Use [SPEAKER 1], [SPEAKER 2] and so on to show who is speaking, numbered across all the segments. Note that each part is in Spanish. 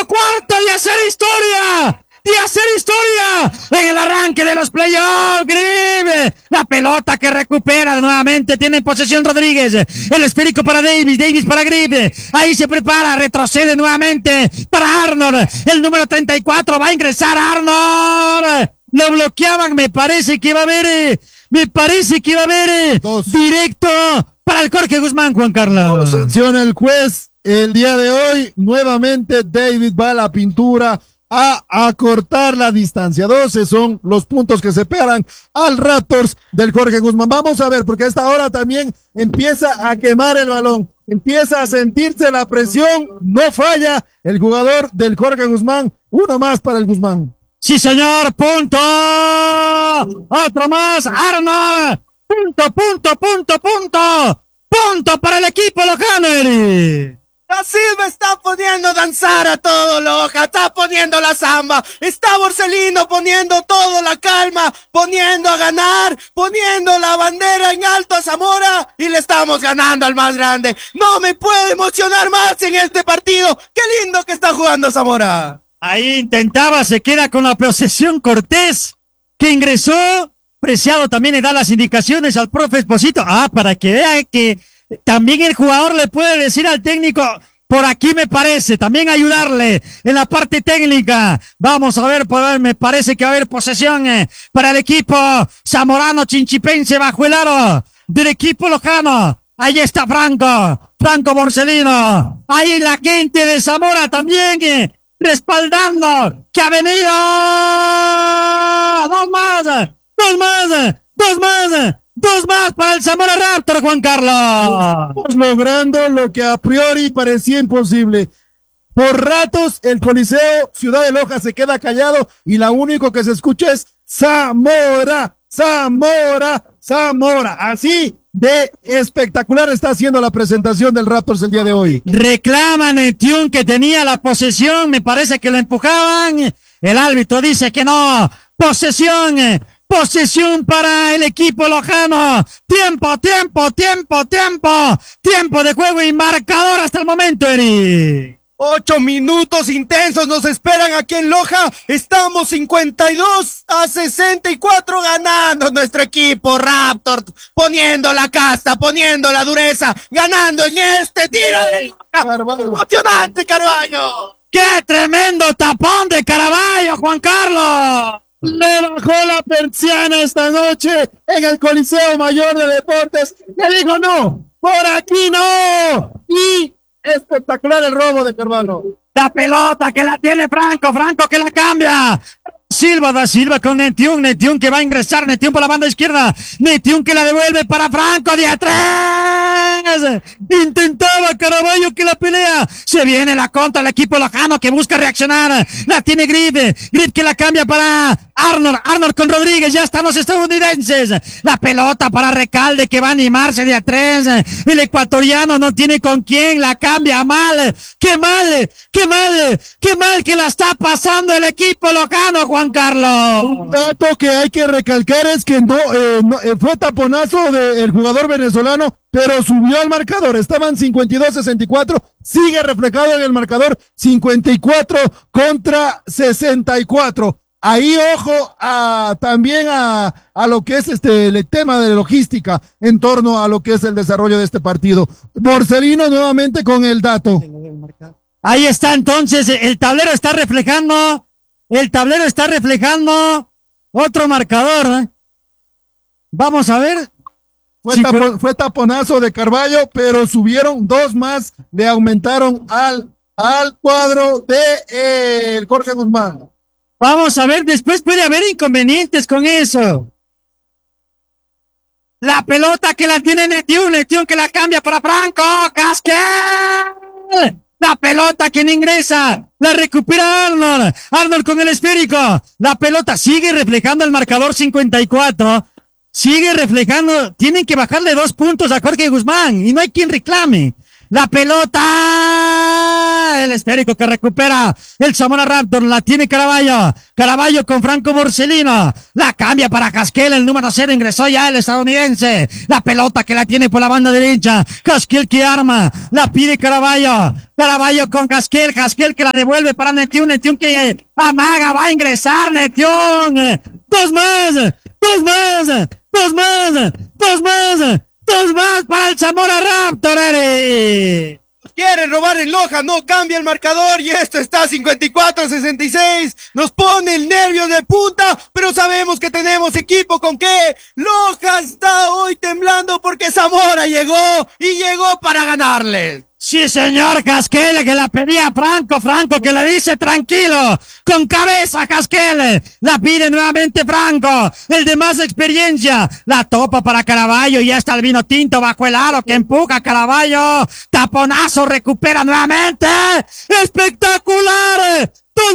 [SPEAKER 1] cuarto y hacer historia en el arranque de los playoffs. Gribe, la pelota que recupera nuevamente, tiene en posesión Rodríguez, el esférico para Davis para Gribe, ahí se prepara, retrocede nuevamente para Arnold, el número 34, va a ingresar Arnold, lo bloqueaban, me parece que iba a haber directo para el Jorge Guzmán, Juan Carlos.
[SPEAKER 2] Sanciona el juez el día de hoy, nuevamente David va a la pintura, a acortar la distancia. 12 son los puntos que separan al Raptors del Jorge Guzmán. Vamos a ver, porque a esta hora también empieza a quemar el balón, empieza a sentirse la presión, no falla el jugador del Jorge Guzmán. Uno más para el Guzmán.
[SPEAKER 1] Sí, señor, punto. Otro más, Arnold. Punto para el equipo lojano, Eri.
[SPEAKER 3] Da Silva está poniendo a danzar a todo Loja, está poniendo la samba, está Borselino poniendo todo la calma, poniendo a ganar, poniendo la bandera en alto a Zamora y le estamos ganando al más grande. No me puede emocionar más en este partido. Qué lindo que está jugando Zamora.
[SPEAKER 1] Ahí intentaba, se queda con la posesión Cortés, que ingresó. Preciado también le da las indicaciones al profe Esposito. Para que vea que también el jugador le puede decir al técnico, por aquí me parece, también ayudarle en la parte técnica. Vamos a ver, me parece que va a haber posesión para el equipo zamorano chinchipense bajo el aro del equipo lojano. Ahí está Franco Borselino. Ahí la gente de Zamora también respaldando, que ha venido. Dos más para el Zamora Raptor, Juan Carlos.
[SPEAKER 2] Estamos logrando lo que a priori parecía imposible. Por ratos el Coliseo Ciudad de Loja se queda callado y lo único que se escucha es Zamora. Así de espectacular está haciendo la presentación del Raptors el día de hoy.
[SPEAKER 1] Reclaman el Tiun que tenía la posesión, me parece que lo empujaban. El árbitro dice que no. Posesión para el equipo lojano. Tiempo de juego y marcador hasta el momento, Eri.
[SPEAKER 3] 8 minutos intensos nos esperan aquí en Loja. Estamos 52-64 ganando nuestro equipo Raptor, poniendo la casta, poniendo la dureza, ganando en este tiro de Loja. Emocionante, Carvalho.
[SPEAKER 1] ¡Qué tremendo tapón de Caraballo, Juan Carlos!
[SPEAKER 2] Le bajó la persiana esta noche en el Coliseo Mayor de Deportes. Le dijo no, por aquí no. Y espectacular el robo de Carvalho.
[SPEAKER 1] La pelota que la tiene Franco que la cambia. Da Silva con Netiun que va a ingresar, Netiun por la banda izquierda, Netiun que la devuelve para Franco de atrás. Intentaba Caraballo que la pelea. Se viene la contra el equipo lojano que busca reaccionar. La tiene Grip que la cambia para Arnold con Rodríguez. Ya están los estadounidenses. La pelota para Recalde que va a animarse de atrás. El ecuatoriano no tiene con quién, la cambia mal. Qué mal que la está pasando el equipo lojano, Juan Carlos.
[SPEAKER 2] Un dato que hay que recalcar es que no fue taponazo del jugador venezolano, pero subió al marcador. Estaban 52-64, sigue reflejado en el marcador 54 contra 64. Ahí ojo también a lo que es el tema de logística en torno a lo que es el desarrollo de este partido. Borselino nuevamente con el dato.
[SPEAKER 1] Ahí está entonces, el tablero está reflejando otro marcador. Vamos a ver.
[SPEAKER 2] Fue taponazo de Carvalho, pero subieron dos más, le aumentaron al cuadro de el Jorge Guzmán.
[SPEAKER 1] Vamos a ver, después puede haber inconvenientes con eso. La pelota que la tiene Netiun que la cambia para Franco, Casquel. La pelota que no ingresa, la recupera Arnold con el esférico. La pelota sigue reflejando el marcador 54. Sigue reflejando, tienen que bajarle 2 puntos a Jorge Guzmán y no hay quien reclame. La pelota el esférico que recupera el Zamora Raptor, la tiene Caraballo. Caraballo con Franco Borsellino, la cambia para Casquel, el número 0, ingresó ya el estadounidense. La pelota que la tiene por la banda derecha, Casquel que arma, la pide Caraballo. Caraballo con Casquel, Casquel que la devuelve para Netiún, Netiún que amaga, va a ingresar Netiún. Dos más para el Zamora Raptor, Eri.
[SPEAKER 3] Quiere robar el Loja, no cambia el marcador y esto está 54-66. Nos pone el nervio de punta, pero sabemos que tenemos equipo con qué. Loja está hoy temblando porque Zamora llegó y llegó para ganarle.
[SPEAKER 1] Sí, señor, Casquel, que la pedía Franco, Franco que le dice tranquilo, con cabeza Casquel, la pide nuevamente Franco, el de más experiencia, la topa para Caraballo, y ya está el vino tinto bajo el aro que empuja a Caraballo, taponazo, recupera nuevamente, espectacular, dos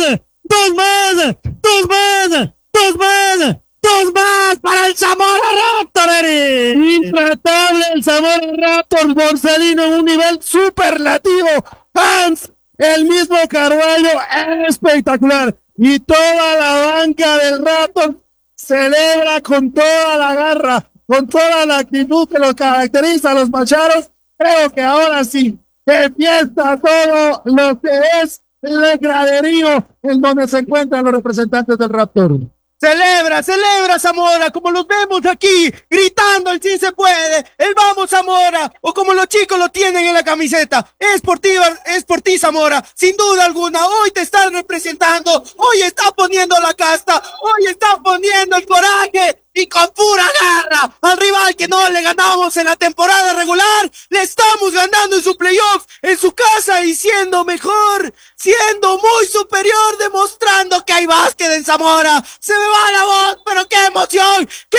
[SPEAKER 1] más para el Zamora Raptor, Eri.
[SPEAKER 2] Intratable el Zamora Raptor, Borsellino en un nivel superlativo. Hans, el mismo Carvalho, espectacular. Y toda la banca del Raptor celebra con toda la garra, con toda la actitud que los caracteriza a los macharos. Creo que ahora sí, que fiesta todo lo que es el graderío en donde se encuentran los representantes del Raptor.
[SPEAKER 3] Celebra Zamora, como los vemos aquí, gritando el sí se puede, el vamos Zamora, o como los chicos lo tienen en la camiseta, es por ti Zamora, sin duda alguna, hoy te están representando, hoy está poniendo la casta, hoy está poniendo el coraje, y con pura garra al rival que no le ganamos en la temporada regular, le estamos ganando en su playoff, en su casa y siendo mejor, siendo muy superior, demostrando que hay básquet en Zamora. Se me va la voz, pero qué emoción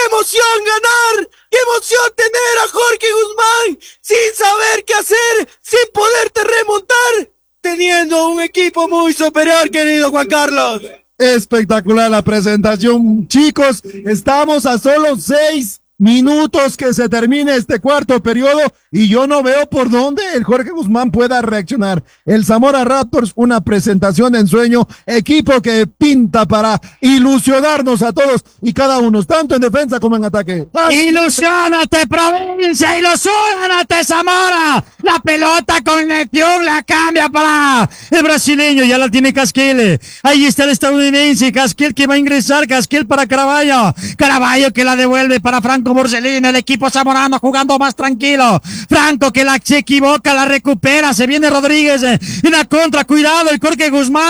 [SPEAKER 3] ganar, qué emoción tener a Jorge Guzmán sin saber qué hacer, sin poderte remontar, teniendo un equipo muy superior, querido Juan Carlos.
[SPEAKER 2] Espectacular la presentación, chicos. Estamos a solo 6 minutos que se termine este cuarto periodo y yo no veo por dónde el Jorge Guzmán pueda reaccionar. El Zamora Raptors, una presentación de ensueño, equipo que pinta para ilusionarnos a todos y cada uno, tanto en defensa como en ataque.
[SPEAKER 1] Ilusionate, provincia, ilusionate, Zamora. La pelota con Netiún la cambia para el brasileño, ya la tiene Casquel. Ahí está el estadounidense, Casquel que va a ingresar, Casquel para Caraballo. Caraballo que la devuelve para Franco Borsellino, el equipo zamorano jugando más tranquilo. Franco que se equivoca, la recupera, se viene Rodríguez en la contra, cuidado el Jorge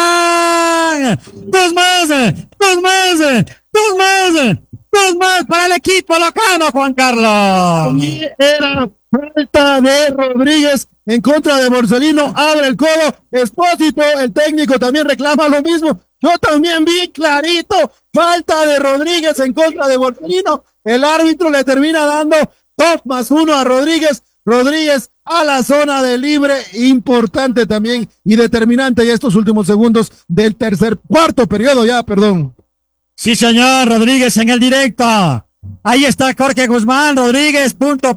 [SPEAKER 1] Guzmán. Dos más para el equipo locano, Juan Carlos.
[SPEAKER 2] Y era falta de Rodríguez en contra de Borsellino, abre el codo, Espósito, el técnico también reclama lo mismo. Yo también vi clarito, falta de Rodríguez en contra de Borsellino. El árbitro le termina dando 2+1 a Rodríguez. Rodríguez a la zona de libre, importante también y determinante ya estos últimos segundos del cuarto periodo ya, perdón.
[SPEAKER 1] Sí, señor, Rodríguez en el directo. Ahí está Jorge Guzmán, Rodríguez, punto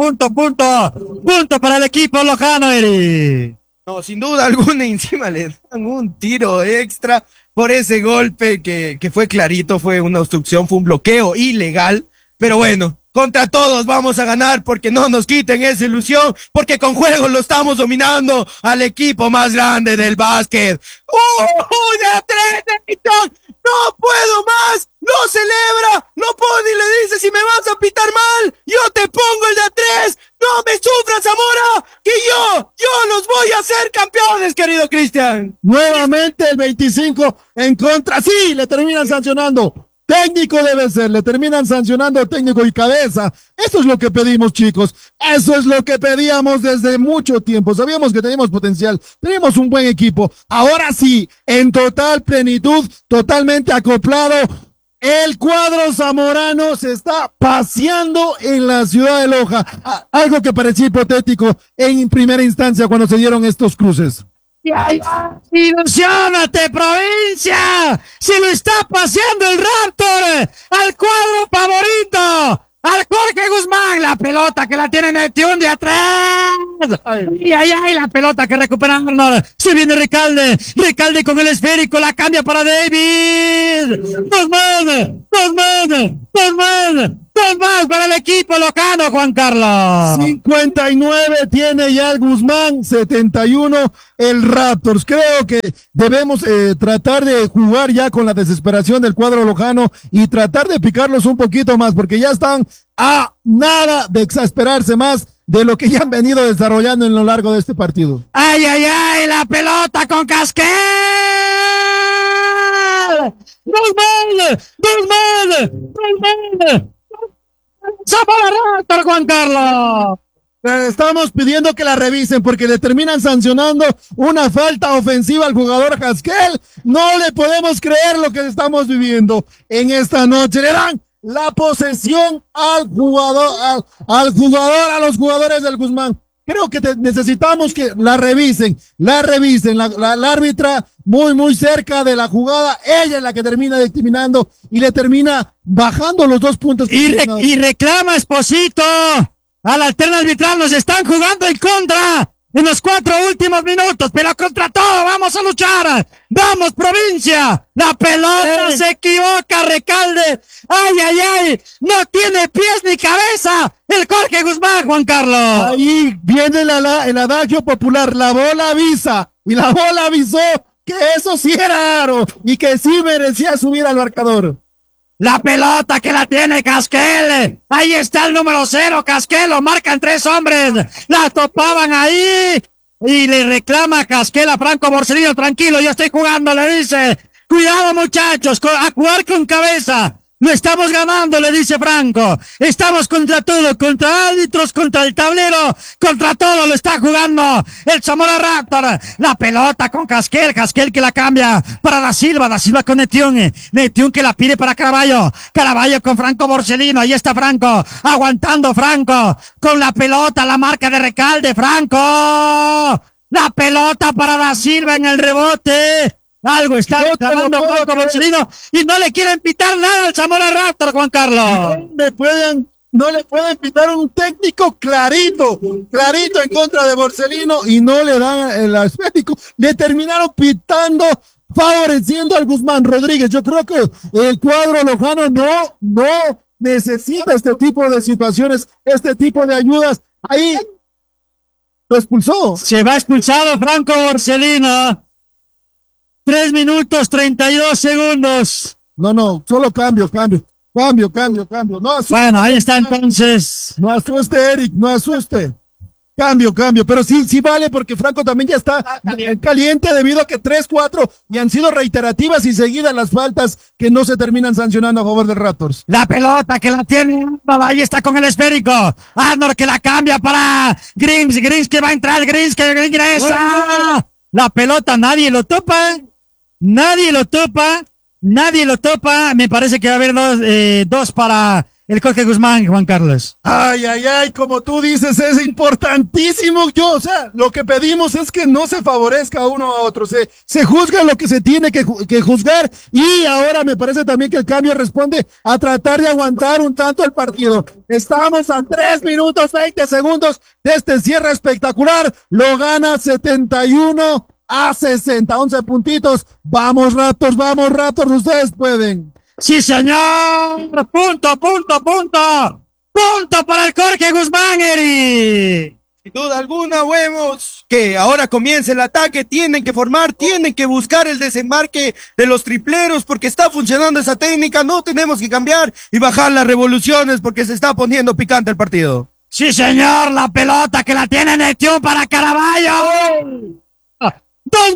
[SPEAKER 1] para el equipo lojano, Eri.
[SPEAKER 3] No, sin duda alguna, encima le dan un tiro extra por ese golpe que fue clarito, fue una obstrucción, fue un bloqueo ilegal, pero bueno, contra todos vamos a ganar porque no nos quiten esa ilusión, porque con juego lo estamos dominando al equipo más grande del básquet. ¡De tres, Netiún! ¡No puedo más! ¡Lo celebra! ¡Lo pone y le dice, si me vas a pitar mal, yo te pongo el de tres! ¡No me sufras, Zamora! ¡Que yo los voy a hacer campeones, querido Cristian!
[SPEAKER 2] Nuevamente el 25 en contra, sí, le terminan sancionando. Técnico debe ser, le terminan sancionando técnico y cabeza. Eso es lo que pedimos, chicos. Eso es lo que pedíamos desde mucho tiempo. Sabíamos que teníamos potencial, teníamos un buen equipo. Ahora sí, en total plenitud, totalmente acoplado, el cuadro zamorano se está paseando en la ciudad de Loja. Algo que parecía hipotético en primera instancia cuando se dieron estos cruces.
[SPEAKER 1] ¡Ilusionate, provincia! ¡Se lo está paseando el Raptor! ¡Al cuadro favorito! ¡Al Jorge Guzmán! ¡La pelota que la tiene Netiún de atrás! Ay, la pelota que recupera Arnold. Se viene Recalde. Recalde con el esférico. La cambia para David. Dos más para el equipo locano, Juan Carlos.
[SPEAKER 2] 59 tiene ya el Guzmán, 71 el Raptors. Creo que debemos tratar de jugar ya con la desesperación del cuadro lojano y tratar de picarlos un poquito más, porque ya están a nada de exasperarse más de lo que ya han venido desarrollando en lo largo de este partido.
[SPEAKER 1] Ay, la pelota con Casquel. Dos más. ¡Zavala Raptor, Juan Carlos!
[SPEAKER 2] Estamos pidiendo que la revisen porque le terminan sancionando una falta ofensiva al jugador Haskell. No le podemos creer lo que estamos viviendo en esta noche. Le dan la posesión al jugador, a los jugadores del Guzmán. Creo que necesitamos que la revisen. La árbitra muy cerca de la jugada. Ella es la que termina discriminando y le termina bajando los 2 puntos.
[SPEAKER 1] Y reclama Esposito a la alterna arbitral. Nos están jugando en contra en los 4 últimos minutos, pero contra todo vamos a luchar. Vamos, provincia. La pelota se equivoca, Recalde. Ay, no tiene pies ni cabeza el Jorge Guzmán, Juan Carlos.
[SPEAKER 2] Ahí viene el adagio popular, la bola avisa, y la bola avisó que eso sí era aro y que sí merecía subir al marcador.
[SPEAKER 1] La pelota que la tiene Casquel. Ahí está el número 0, Casquel. Lo marcan 3 hombres. La topaban ahí. Y le reclama Casquel a Franco Borsellino. Tranquilo, yo estoy jugando, le dice. Cuidado, muchachos, a jugar con cabeza. No estamos ganando, le dice Franco. Estamos contra todo, contra árbitros, contra el tablero, contra todo lo está jugando el Zamora Raptor. La pelota con Casquel que la cambia para Da Silva con Netión que la pide para Caraballo con Franco Borsellino. Ahí está Franco, aguantando Franco, con la pelota, la marca de Recalde, Franco. La pelota para Da Silva en el rebote. Algo está tramando Franco Borsellino y no le quieren pitar nada al Zamora Raptor, Juan Carlos.
[SPEAKER 2] No le pueden pitar un técnico clarito en contra de Borsellino y no le dan el esférico. Le terminaron pitando, favoreciendo al Guzmán Rodríguez. Yo creo que el cuadro lojano no necesita este tipo de situaciones, este tipo de ayudas. Ahí lo expulsó.
[SPEAKER 1] Se va expulsado Franco Borsellino. 3 minutos 32 segundos.
[SPEAKER 2] No, solo cambio. No asuste.
[SPEAKER 1] Bueno, ahí está entonces.
[SPEAKER 2] No asuste, Eric, no asuste. Cambio, pero sí vale porque Franco también ya está caliente debido a que 3-4 y han sido reiterativas y seguidas las faltas que no se terminan sancionando a favor de Raptors.
[SPEAKER 1] La pelota que la tiene, ahí está con el esférico. Arnold que la cambia para Grings que va a entrar, Grings que ingresa. La pelota nadie lo topa. Me parece que va a haber dos para el Jorge Guzmán, Juan Carlos.
[SPEAKER 2] Ay, como tú dices, es importantísimo. Lo que pedimos es que no se favorezca uno a otro. Se juzga lo que se tiene que juzgar. Y ahora me parece también que el cambio responde a tratar de aguantar un tanto el partido. Estamos a 3 minutos 20 segundos de este cierre espectacular. Lo gana 71 a 60, 11 puntitos. Vamos Raptors, ustedes pueden.
[SPEAKER 1] Sí, señor. Punto para el Jorge Guzmán, Eri.
[SPEAKER 3] Sin duda alguna, vemos que ahora comienza el ataque, tienen que buscar el desembarque de los tripleros porque está funcionando esa técnica, no tenemos que cambiar y bajar las revoluciones porque se está poniendo picante el partido.
[SPEAKER 1] Sí, señor, la pelota que la tiene Netión para Caraballo. Dos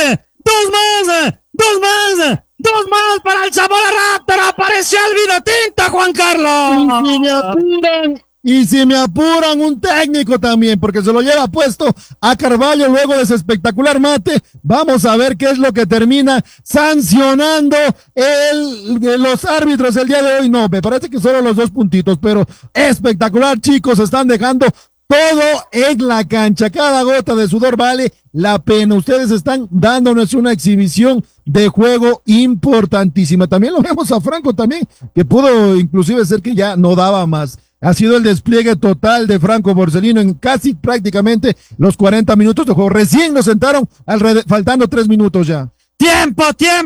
[SPEAKER 1] más para el Zamora Raptor. Apareció el vino tinto, Juan Carlos.
[SPEAKER 2] Y si me apuran, un técnico también, porque se lo lleva puesto a Carvalho luego de ese espectacular mate. Vamos a ver qué es lo que termina sancionando los árbitros el día de hoy. No, me parece que solo los 2 puntitos, pero espectacular, chicos, están dejando todo en la cancha. Cada gota de sudor vale la pena. Ustedes están dándonos una exhibición de juego importantísima. También lo vemos a Franco también, que pudo inclusive ser que ya no daba más. Ha sido el despliegue total de Franco Borsellino en casi prácticamente los 40 minutos de juego. Recién nos sentaron faltando 3 minutos ya.
[SPEAKER 1] Tiempo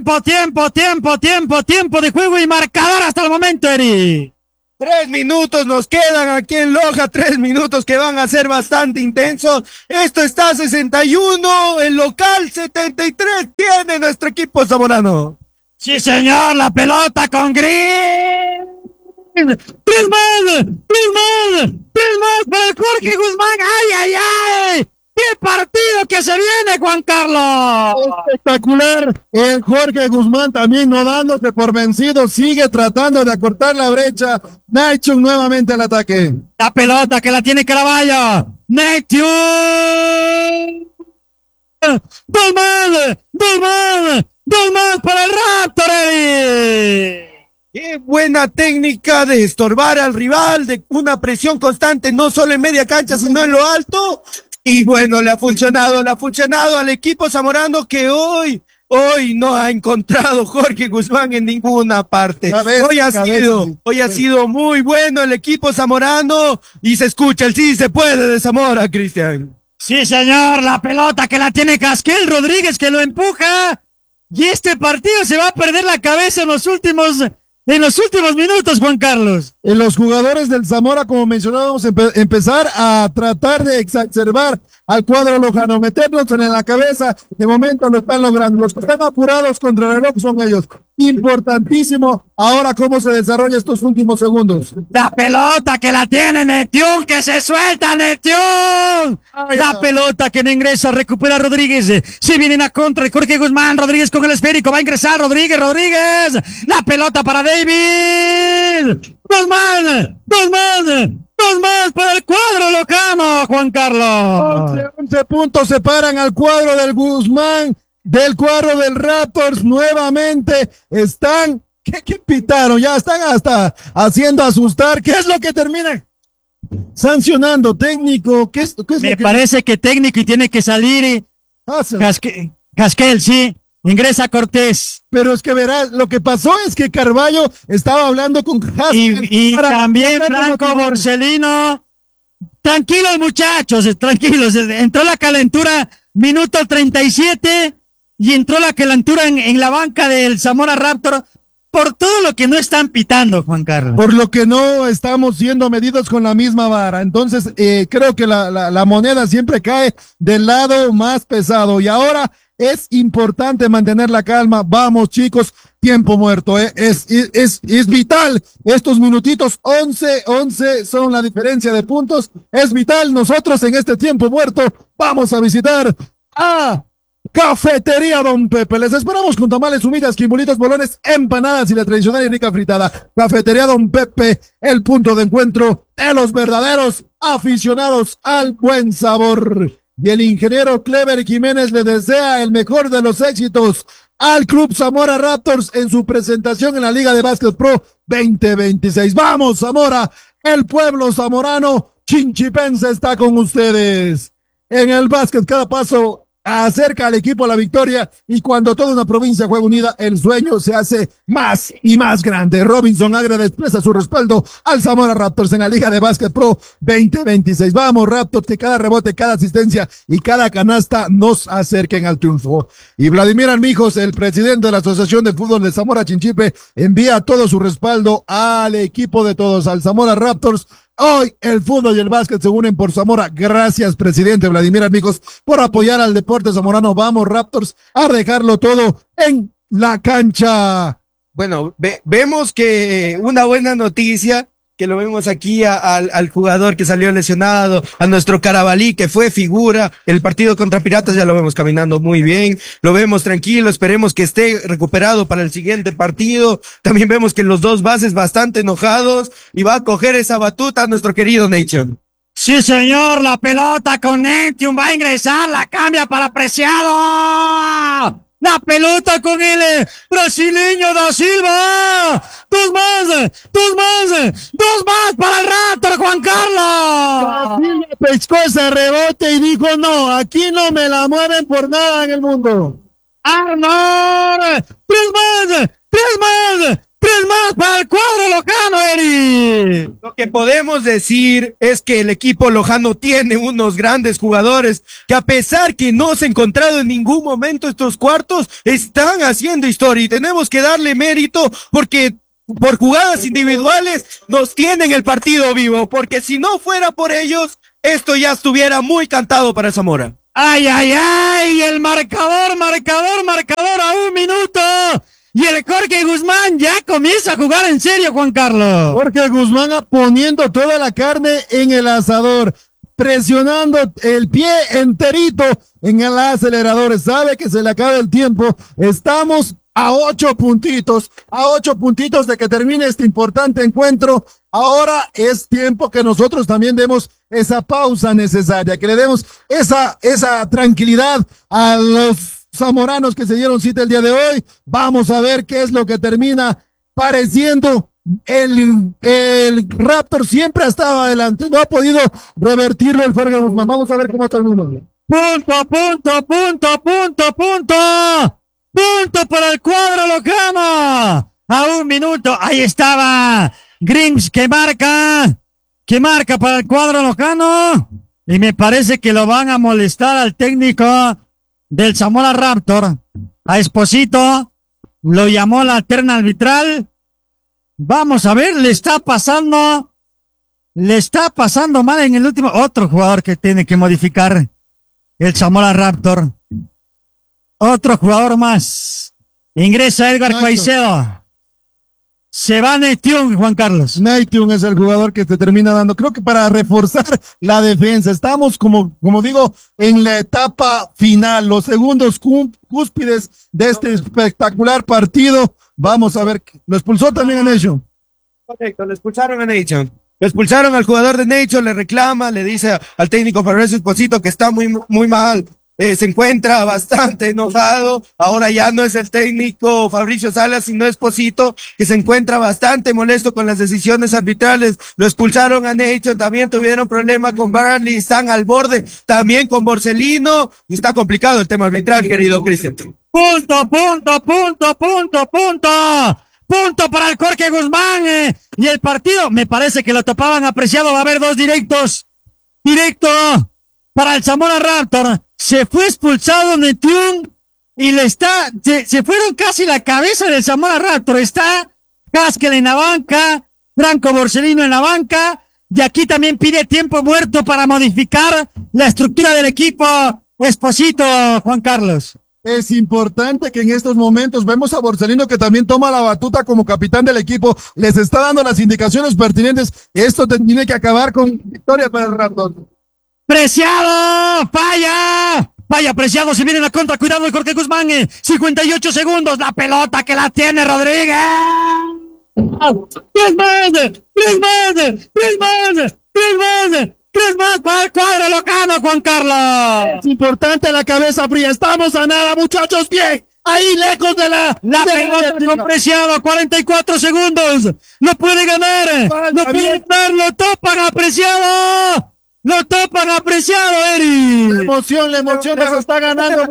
[SPEAKER 1] de juego y marcador hasta el momento, Eri.
[SPEAKER 3] 3 minutos nos quedan aquí en Loja, 3 minutos que van a ser bastante intensos. Esto está 61, el local 73 tiene nuestro equipo zamorano.
[SPEAKER 1] Sí, señor, la pelota con Green. 3 más para Jorge Guzmán. ¡Ay! ¡Qué partido que se viene, Juan Carlos!
[SPEAKER 2] Espectacular. El Jorge Guzmán también no dándose por vencido. Sigue tratando de acortar la brecha. Naichun nuevamente al ataque.
[SPEAKER 1] La pelota que la tiene Caraballo. Naichun. 2 más para el Raptor.
[SPEAKER 3] Qué buena técnica de estorbar al rival, de una presión constante, no solo en media cancha, sino en lo alto. Y bueno, le ha funcionado al equipo zamorano que hoy no ha encontrado Jorge Guzmán en ninguna parte. Hoy ha sido muy bueno el equipo zamorano y se escucha el sí se puede de Zamora, Cristian.
[SPEAKER 1] Sí, señor, la pelota que la tiene Casquel Rodríguez que lo empuja y este partido se va a perder la cabeza en los últimos minutos, Juan Carlos.
[SPEAKER 2] Los jugadores del Zamora, como mencionábamos, empezar a tratar de exacerbar al cuadro lojano, meternos en la cabeza. De momento lo están logrando. Los que están apurados contra el reloj son ellos. Importantísimo ahora cómo se desarrolla estos últimos segundos.
[SPEAKER 1] La pelota que la tiene Netión, que se suelta Netión. La pelota que no ingresa, recupera Rodríguez. Se vienen a contra de Jorge Guzmán. Rodríguez con el esférico, va a ingresar Rodríguez. La pelota para David. 2 más para el cuadro locano, Juan Carlos.
[SPEAKER 2] 11 puntos separan al cuadro del Guzmán, del cuadro del Raptors. Nuevamente están, ¿qué pitaron? Ya están hasta haciendo asustar. ¿Qué es lo que termina? Sancionando, técnico. ¿Qué es
[SPEAKER 1] Me parece que técnico y tiene que salir. Casquel, sí. Ingresa Cortés.
[SPEAKER 2] Pero es que verás, lo que pasó es que Carballo estaba hablando con
[SPEAKER 1] Haskell. Y también Franco Borsellino. Tranquilos, muchachos, tranquilos. Entró la calentura, minuto 37, y entró la calentura en la banca del Zamora Raptor por todo lo que no están pitando, Juan Carlos.
[SPEAKER 2] Por lo que no estamos siendo medidos con la misma vara. Entonces, creo que la moneda siempre cae del lado más pesado. Y ahora es importante mantener la calma. Vamos, chicos, tiempo muerto. Es vital. Estos minutitos, 11 son la diferencia de puntos. Es vital. Nosotros en este tiempo muerto vamos a visitar a Cafetería Don Pepe. Les esperamos con tamales, humitas, quimbolitos, bolones, empanadas y la tradicional y rica fritada. Cafetería Don Pepe, el punto de encuentro de los verdaderos aficionados al buen sabor. Y el ingeniero Clever Jiménez le desea el mejor de los éxitos al Club Zamora Raptors en su presentación en la Liga de Básquet Pro 2026. ¡Vamos, Zamora! El pueblo zamorano chinchipense está con ustedes. En el básquet, cada paso acerca al equipo a la victoria, y cuando toda una provincia juega unida, el sueño se hace más y más grande. Robinson Ágreda expresa su respaldo al Zamora Raptors en la Liga de Básquet Pro 2026. Vamos, Raptors, que cada rebote, cada asistencia y cada canasta nos acerquen al triunfo. Y Vladimir Armijos, el presidente de la Asociación de Fútbol de Zamora Chinchipe, envía todo su respaldo al equipo de todos, al Zamora Raptors. Hoy el fútbol y el básquet se unen por Zamora. Gracias, presidente Vladimir Armijos, por apoyar al deporte zamorano. Vamos, Raptors, a dejarlo todo en la cancha.
[SPEAKER 3] Bueno, vemos que una buena noticia, que lo vemos aquí al jugador que salió lesionado, a nuestro Carabalí, que fue figura. El partido contra Piratas ya lo vemos caminando muy bien, lo vemos tranquilo, esperemos que esté recuperado para el siguiente partido. También vemos que los dos bases bastante enojados, y va a coger esa batuta nuestro querido Nation.
[SPEAKER 1] Sí, señor, la pelota con Netium va a ingresar, la cambia para Preciado. La pelota con el brasileño da Silva. 2 más para el Raptor, Juan Carlos.
[SPEAKER 2] Silva pescó ese rebote y dijo: no, aquí no me la mueven por nada en el mundo.
[SPEAKER 1] Arnold, 3 más tres más para el cuadro lojano, Eri.
[SPEAKER 3] Lo que podemos decir es que el equipo lojano tiene unos grandes jugadores que, a pesar que no se han encontrado en ningún momento estos cuartos, están haciendo historia y tenemos que darle mérito porque por jugadas individuales nos tienen el partido vivo, porque si no fuera por ellos, esto ya estuviera muy cantado para Zamora.
[SPEAKER 1] Ay, ay, ay, el marcador a 1 minuto. Y el Jorge Guzmán ya comienza a jugar en serio, Juan Carlos.
[SPEAKER 2] Jorge Guzmán poniendo toda la carne en el asador, presionando el pie enterito en el acelerador. Sabe que se le acaba el tiempo. Estamos a 8 puntitos de que termine este importante encuentro. Ahora es tiempo que nosotros también demos esa pausa necesaria, que le demos esa tranquilidad a los zamoranos que se dieron cita el día de hoy. Vamos a ver qué es lo que termina pareciendo. El Raptor siempre ha estado adelante, no ha podido revertirlo el Jorge Guzmán. Vamos a ver cómo termina.
[SPEAKER 1] Punto para el cuadro lojano. A 1 minuto. Ahí estaba Grims que marca para el cuadro lojano. Y me parece que lo van a molestar al técnico del Zamora Raptor. A Esposito lo llamó la terna arbitral. Vamos a ver, le está pasando mal en el último. Otro jugador que tiene que modificar el Zamora Raptor. Otro jugador más. Ingresa Edgar Caicedo. Se va Nation, Juan Carlos.
[SPEAKER 2] Nation es el jugador que te termina dando, creo que para reforzar la defensa. Estamos, como digo, en la etapa final, los segundos cúspides de este espectacular partido. Vamos a ver, lo expulsó también a Nation.
[SPEAKER 3] Correcto, lo expulsaron a Nation. Lo expulsaron al jugador de Nation, le reclama, le dice al técnico Fabricio Esposito que está muy mal. Se encuentra bastante enojado. Ahora ya no es el técnico Fabricio Salas, sino Esposito, que se encuentra bastante molesto con las decisiones arbitrales. Lo expulsaron a Nation, también tuvieron problemas con Burnley, están al borde también con Borselino. Y está complicado el tema arbitral, querido Cristian.
[SPEAKER 1] Punto para el Jorge Guzmán. Y el partido, me parece que lo topaban apreciado. Va a haber 2 directos. Directo para el Zamora Raptor. Se fue expulsado Netium y se fueron casi la cabeza del Zamora Raptor. Está Haskell en la banca, Franco Borselino en la banca, y aquí también pide tiempo muerto para modificar la estructura del equipo Esposito, Juan Carlos.
[SPEAKER 2] Es importante que en estos momentos vemos a Borselino, que también toma la batuta como capitán del equipo, les está dando las indicaciones pertinentes. Esto tiene que acabar con victoria para el Raptor.
[SPEAKER 1] Preciado, falla Preciado, se viene la contra, cuidado el Jorge Guzmán, 58 segundos, la pelota que la tiene Rodríguez. 3 más para el cuadro locano, Juan Carlos.
[SPEAKER 2] Es importante la cabeza fría, estamos a nada, muchachos, bien. Ahí lejos de la
[SPEAKER 1] pelota con Preciado, 44 segundos. No puede ganar, lo topan a Preciado. Lo topan apreciado, Eri.
[SPEAKER 2] La emoción se está ganando.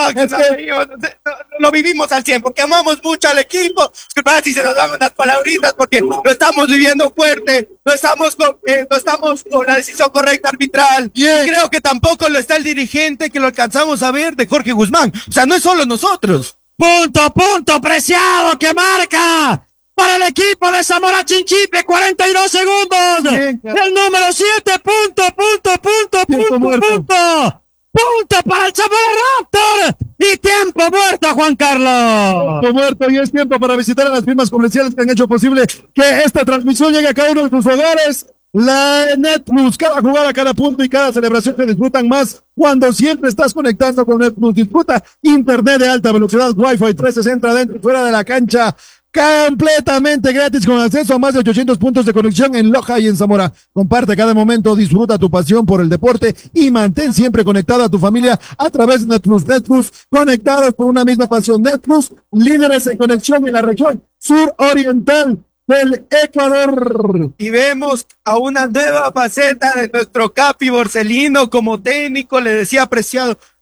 [SPEAKER 3] Lo vivimos al 100 porque amamos mucho al equipo. Disculpad si se nos dan unas palabritas porque lo estamos viviendo fuerte. No estamos con la decisión correcta arbitral.
[SPEAKER 2] Bien.
[SPEAKER 3] Y creo que tampoco lo está el dirigente que lo alcanzamos a ver de Jorge Guzmán. O sea, no es solo nosotros.
[SPEAKER 1] Punto, Preciado que marca. Para el equipo de Zamora Chinchipe, 42 segundos.
[SPEAKER 2] Bien.
[SPEAKER 1] El número 7, punto. Punto para el Zamora Raptor. Y tiempo muerto, Juan Carlos.
[SPEAKER 2] Tiempo muerto, y es tiempo para visitar a las firmas comerciales que han hecho posible que esta transmisión llegue a cada uno de sus hogares. La NetPlus, cada jugada, cada punto y cada celebración se disfrutan más cuando siempre estás conectando con NetPlus. Disfruta internet de alta velocidad, Wi-Fi 360 dentro y fuera de la cancha, completamente gratis, con acceso a más de 800 puntos de conexión en Loja y en Zamora. Comparte cada momento, disfruta tu pasión por el deporte y mantén siempre conectado a tu familia a través de NetPlus. NetPlus, conectados por una misma pasión. NetPlus, líderes en conexión en la región suroriental del Ecuador.
[SPEAKER 3] Y vemos a una nueva faceta de nuestro Capi Borselino como técnico. Le decía Preciado,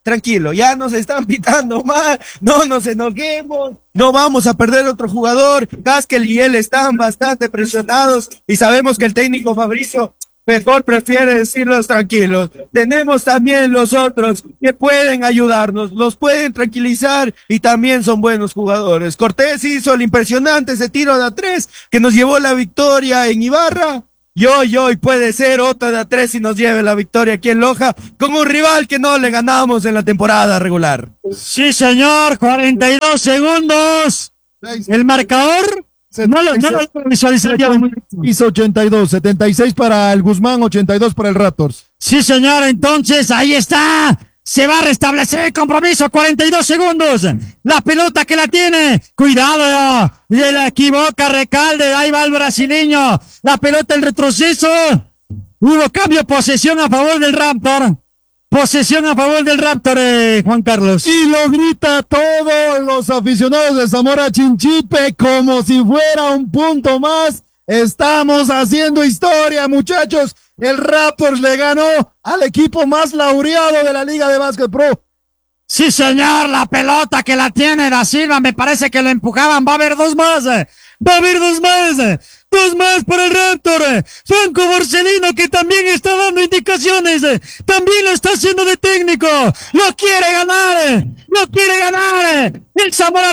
[SPEAKER 3] tranquilo, ya nos están pitando mal, no nos enojemos, no vamos a perder otro jugador. Caskel y él están bastante presionados y sabemos que el técnico Fabricio mejor prefiere decirlos tranquilos. Tenemos también los otros que pueden ayudarnos, los pueden tranquilizar y también son buenos jugadores. Cortés hizo el impresionante ese tiro de A3 que nos llevó la victoria en Ibarra. Y hoy puede ser otra de A3 y nos lleve la victoria aquí en Loja con un rival que no le ganamos en la temporada regular.
[SPEAKER 1] Sí, señor, 42 segundos. El marcador. No lo visualicé.
[SPEAKER 2] Hizo 82, 76 para el Guzmán, 82 para el Raptors.
[SPEAKER 1] Sí, señor, entonces ahí está. Se va a restablecer el compromiso, 42 segundos. La pelota que la tiene. Cuidado, se la equivoca Recalde. Ahí va el brasileño. La pelota en retroceso. Hubo cambio, posesión a favor del Raptor. Posesión a favor del Raptor, Juan Carlos.
[SPEAKER 2] Y lo grita todos los aficionados de Zamora Chinchipe como si fuera un punto más. Estamos haciendo historia, muchachos. El Raptors le ganó al equipo más laureado de la Liga de Básquet Pro.
[SPEAKER 1] Sí, señor, la pelota que la tiene Da Silva, me parece que lo empujaban. Va a haber dos más. Va a haber dos más. Dos más para el Raptor. Franco Borsellino, que también está dando indicaciones. También lo está haciendo de técnico. Lo quiere ganar. Lo quiere ganar. El Zamora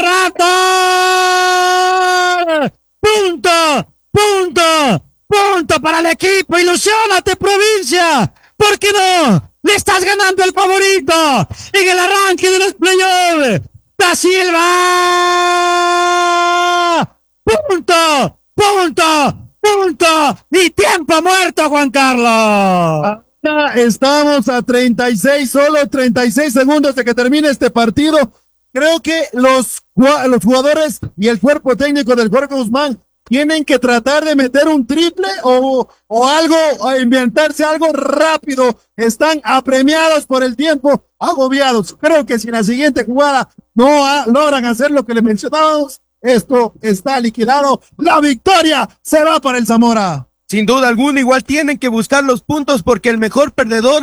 [SPEAKER 1] Raptor. Punto. Punto. Punto para el equipo. Ilusiónate, provincia. ¿Por qué no? Le estás ganando el favorito en el arranque de los playoffs. Da Silva. Punto. Punto. Punto. Y tiempo muerto, Juan Carlos.
[SPEAKER 2] Ya estamos a 36, solo 36 segundos de que termine este partido. Creo que los jugadores y el cuerpo técnico del Jorge Guzmán tienen que tratar de meter un triple o algo, o inventarse algo rápido. Están apremiados por el tiempo, agobiados. Creo que si en la siguiente jugada no logran hacer lo que les mencionábamos, esto está liquidado. La victoria se va para el Zamora.
[SPEAKER 3] Sin duda alguna, igual tienen que buscar los puntos porque el mejor perdedor